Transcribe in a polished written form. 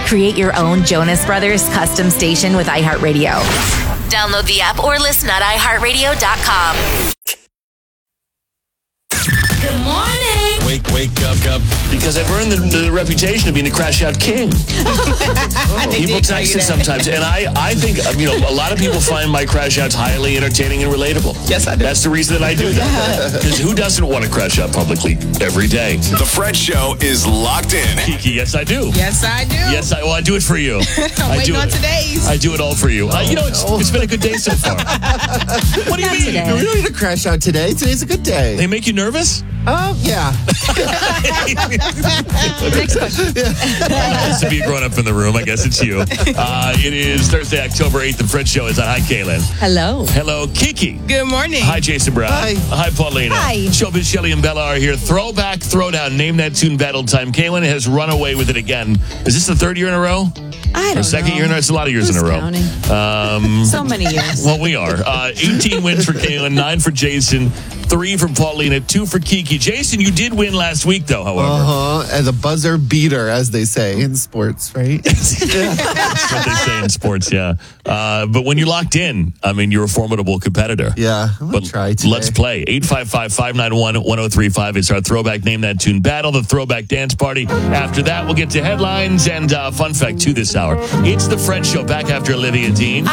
Create your own Jonas Brothers custom station with iHeartRadio. Download the app or listen at iHeartRadio.com. Good morning. Wake up. Because I've earned the reputation of being the crash out king. People text it sometimes. And I think, a lot of people find my crash outs highly entertaining and relatable. Yes, I do. That's the reason that I do that. Because who doesn't want to crash out publicly every day? The Fred Show is locked in. Kiki, yes, I do. Yes, I do. Yes, I do it for you. I'm waiting on today's. I do it all for you. It's been a good day so far. What do you mean? We don't need to crash out today. Today's a good day. They make you nervous? Yeah. Next question. Nice to be a grown-up in the room. I guess it's you. It is Thursday, October 8th. The Fred Show is on. Hi, Kaylin. Hello. Hello, Kiki. Good morning. Hi, Jason Brown. Hi, Paulina. Hi. Showbiz Shelley and Bella are here. Throwback, throwdown. Name that tune battle time. Kaylin has run away with it again. Is this the third year in a row? I don't Or second know. year in a row? It's a lot of years Who's in a row. counting? So many years. Well, we are. 18 wins for Kaylin, 9 for Jason, 3 for Paulina, 2 for Kiki. Jason, you did win last week, though, however. As a buzzer beater, as they say in sports, right? That's what they say in sports, yeah. But when you're locked in, you're a formidable competitor. Yeah, I'm going to try today. Let's play. 855-591-1035. It's our throwback Name That Tune battle, the throwback dance party. After that, we'll get to headlines and fun fact 2 this hour. It's the Fred Show, back after Olivia Dean.